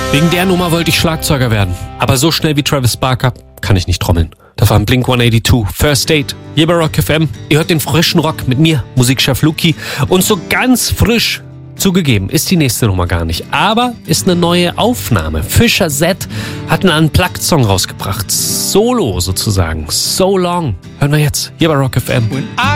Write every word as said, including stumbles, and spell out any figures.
Wegen der Nummer wollte ich Schlagzeuger werden. Aber so schnell wie Travis Barker kann ich nicht trommeln. Das war ein Blink hundertzweiundachtzig, First Date, hier bei Rock F M. Ihr hört den frischen Rock mit mir, Musikchef Luki. Und so ganz frisch, zugegeben, ist die nächste Nummer gar nicht. Aber ist eine neue Aufnahme. Fischer Z hat einen Unplugged-Song rausgebracht. Solo sozusagen. So Long. Hören wir jetzt, hier bei Rock F M.